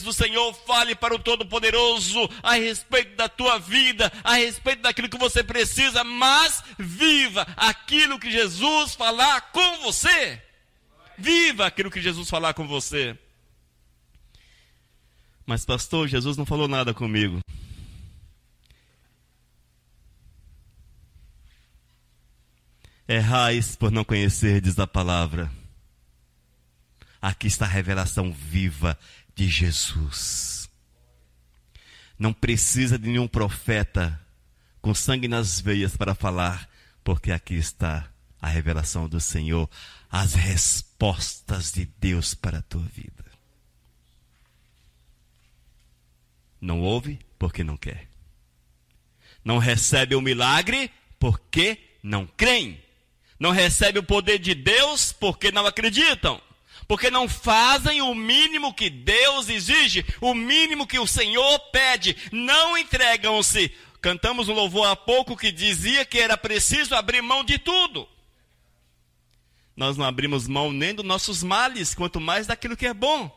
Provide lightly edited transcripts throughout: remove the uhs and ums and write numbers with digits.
do Senhor fale para o Todo-Poderoso a respeito da tua vida, a respeito daquilo que você precisa, mas viva aquilo que Jesus falar com você. Viva aquilo que Jesus falar com você. Mas pastor, Jesus não falou nada comigo. Errais por não conhecerdes a palavra. Aqui está a revelação viva de Jesus. Não precisa de nenhum profeta com sangue nas veias para falar, porque aqui está a revelação do Senhor, as respostas de Deus para a tua vida. Não ouve porque não quer. Não recebe o milagre porque não creem. Não recebe o poder de Deus porque não acreditam. Porque não fazem o mínimo que Deus exige, o mínimo que o Senhor pede. Não entregam-se. Cantamos um louvor há pouco que dizia que era preciso abrir mão de tudo. Nós não abrimos mão nem dos nossos males, quanto mais daquilo que é bom.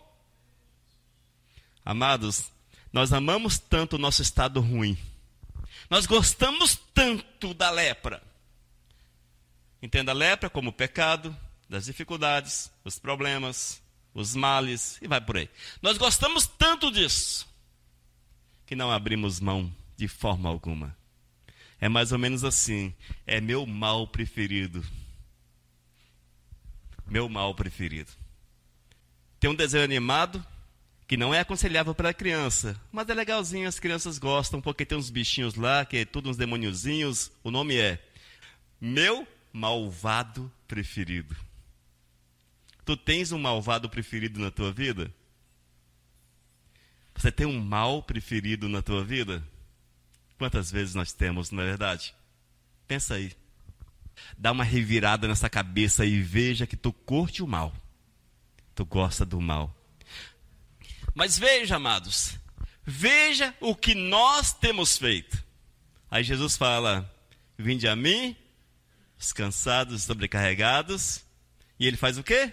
Amados, nós amamos tanto o nosso estado ruim. Nós gostamos tanto da lepra. Entenda a lepra como o pecado, das dificuldades, os problemas, os males, e vai por aí. Nós gostamos tanto disso, que não abrimos mão de forma alguma. É mais ou menos assim, é meu mal preferido. Meu mal preferido. Tem um desenho animado, que não é aconselhável para a criança, mas é legalzinho, as crianças gostam, porque tem uns bichinhos lá, que é tudo uns demoniozinhos, o nome é Meu Malvado Preferido. Tu tens um malvado preferido na tua vida? Você tem um mal preferido na tua vida? Quantas vezes nós temos, não é verdade? Pensa aí. Dá uma revirada nessa cabeça e veja que tu curte o mal. Tu gosta do mal. Mas veja, amados, veja o que nós temos feito. Aí Jesus fala, vinde a mim, os cansados e sobrecarregados. E ele faz o quê?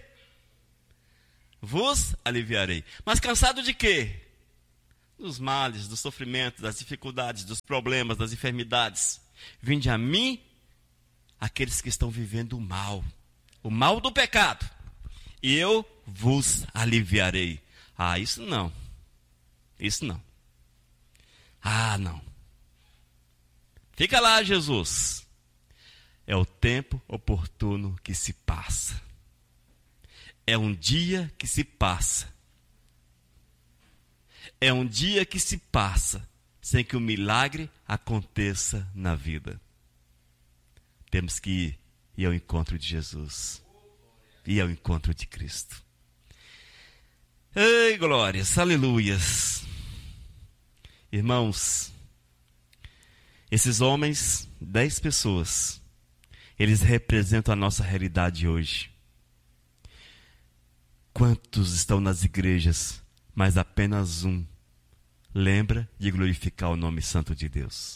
Vos aliviarei. Mas cansado de quê? Dos males, do sofrimento, das dificuldades, dos problemas, das enfermidades. Vinde a mim, aqueles que estão vivendo o mal do pecado. E eu vos aliviarei. Ah, isso não. Isso não. Ah, não. Fica lá, Jesus. É o tempo oportuno que se passa. É um dia que se passa. É um dia que se passa sem que o milagre aconteça na vida. Temos que ir ao encontro de Jesus. Ir ao encontro de Cristo. Ei, glórias, aleluias. Irmãos, esses homens, 10 pessoas, eles representam a nossa realidade hoje. Quantos estão nas igrejas, mas apenas um lembra de glorificar o nome santo de Deus?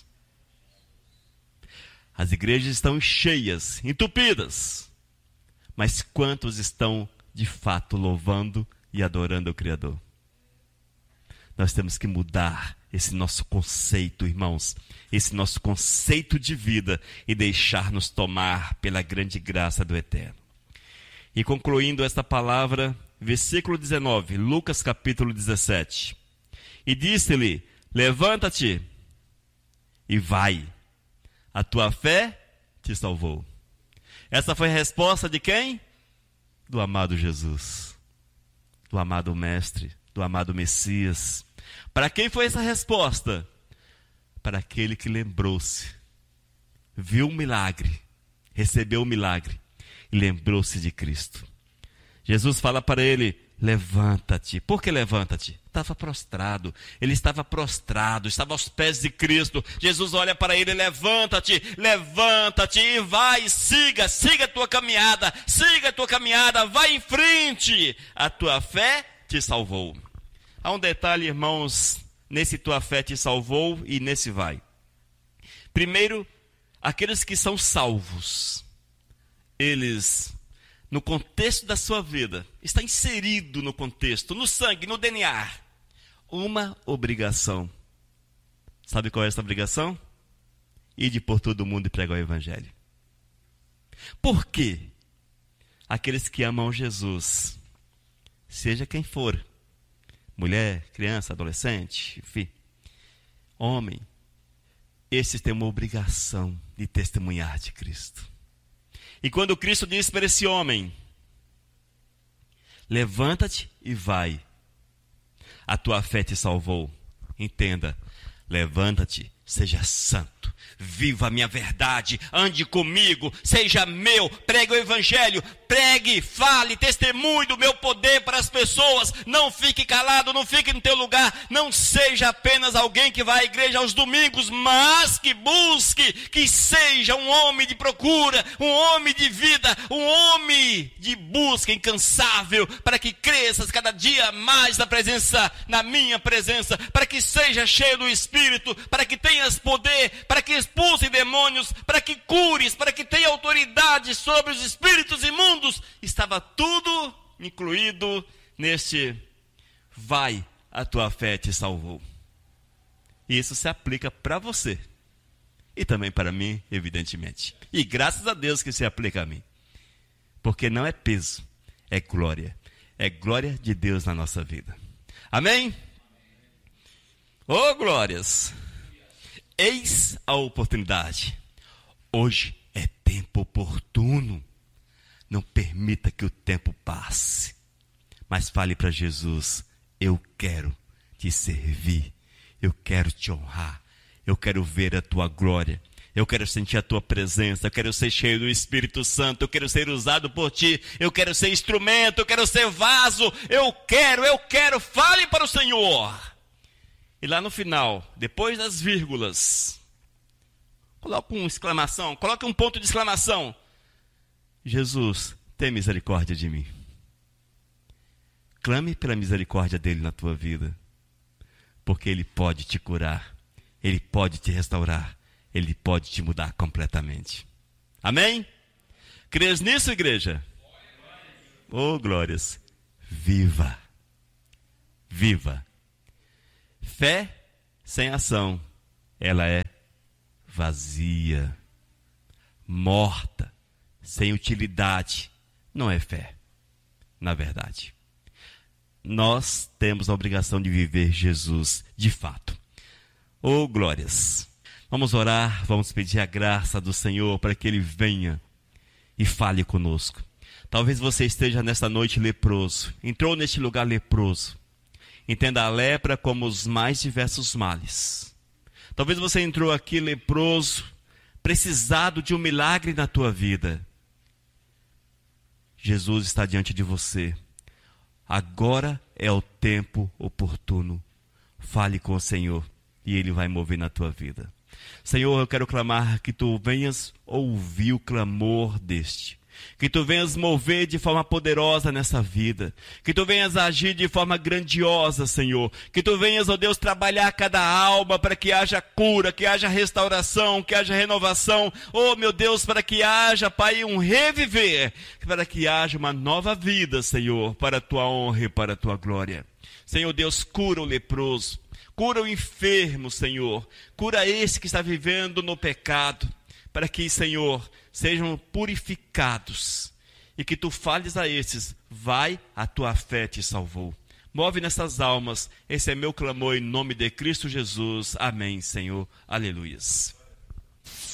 As igrejas estão cheias, entupidas, mas quantos estão de fato louvando e adorando o Criador? Nós temos que mudar esse nosso conceito, irmãos, esse nosso conceito de vida e deixar-nos tomar pela grande graça do Eterno. E concluindo esta palavra, versículo 19, Lucas capítulo 17. E disse-lhe, levanta-te e vai, a tua fé te salvou. Essa foi a resposta de quem? Do amado Jesus, do amado Mestre, do amado Messias. Para quem foi essa resposta? Para aquele que lembrou-se, viu o milagre, recebeu o milagre e lembrou-se de Cristo. Jesus fala para ele, levanta-te. Por que levanta-te? Estava prostrado. Ele estava prostrado, estava aos pés de Cristo. Jesus olha para ele, levanta-te, levanta-te e vai, siga a tua caminhada, vai em frente. A tua fé te salvou. Há um detalhe, irmãos, nesse tua fé te salvou e nesse vai. Primeiro, aqueles que são salvos, eles, no contexto da sua vida, está inserido no contexto, no sangue, no DNA. uma obrigação. Sabe qual é essa obrigação? Ide por todo o mundo e pregar o evangelho. Por quê? Aqueles que amam Jesus, seja quem for, mulher, criança, adolescente, enfim, homem, esses têm uma obrigação de testemunhar de Cristo. E quando Cristo disse para esse homem: levanta-te e vai, a tua fé te salvou. Entenda, levanta-te, seja santo, viva a minha verdade, ande comigo, seja meu, pregue o evangelho, pregue, fale, testemunhe do meu poder para as pessoas. Não fique calado, não fique no teu lugar, não seja apenas alguém que vai à igreja aos domingos, mas que busque, que seja um homem de procura, um homem de vida, um homem de busca incansável, para que cresças cada dia mais na minha presença, para que seja cheio do Espírito, para que tenhas poder, para que expulse demônios, para que cures, para que tenha autoridade sobre os espíritos imundos. Estava tudo incluído neste vai, a tua fé te salvou. E isso se aplica para você e também para mim, evidentemente. E graças a Deus que se aplica a mim, porque não é peso, é glória de Deus na nossa vida. Amém? Oh, glórias! Eis a oportunidade. Hoje é tempo oportuno. Não permita que o tempo passe. Mas fale para Jesus: eu quero te servir. Eu quero te honrar. Eu quero ver a tua glória. Eu quero sentir a tua presença. Eu quero ser cheio do Espírito Santo. Eu quero ser usado por ti. Eu quero ser instrumento. Eu quero ser vaso. Eu quero. Fale para o Senhor. E lá no final, depois das vírgulas, coloque uma exclamação, coloque um ponto de exclamação. Jesus, tem misericórdia de mim. Clame pela misericórdia dele na tua vida, porque ele pode te curar, ele pode te restaurar, ele pode te mudar completamente. Amém? Crês nisso, igreja? Oh, glórias! Viva! Viva! Fé sem ação, ela é vazia, morta, sem utilidade. Não é fé, na verdade. Nós temos a obrigação de viver Jesus de fato. Oh, glórias! Vamos orar, vamos pedir a graça do Senhor para que Ele venha e fale conosco. Talvez você esteja nesta noite leproso, entrou neste lugar leproso. Entenda a lepra como os mais diversos males. Talvez você entrou aqui leproso, precisado de um milagre na tua vida. Jesus está diante de você. Agora é o tempo oportuno. Fale com o Senhor e Ele vai mover na tua vida. Senhor, eu quero clamar que Tu venhas ouvir o clamor deste. Que Tu venhas mover de forma poderosa nessa vida. Que Tu venhas agir de forma grandiosa, Senhor. Que Tu venhas, ó Deus, trabalhar cada alma para que haja cura, que haja restauração, que haja renovação. Oh, meu Deus, para que haja, Pai, um reviver. Para que haja uma nova vida, Senhor, para a Tua honra e para a Tua glória. Senhor Deus, cura o leproso. Cura o enfermo, Senhor. Cura esse que está vivendo no pecado. Para que, Senhor, sejam purificados. E que Tu fales a esses: vai, a tua fé te salvou. Move nessas almas. Esse é meu clamor em nome de Cristo Jesus. Amém, Senhor. Aleluias.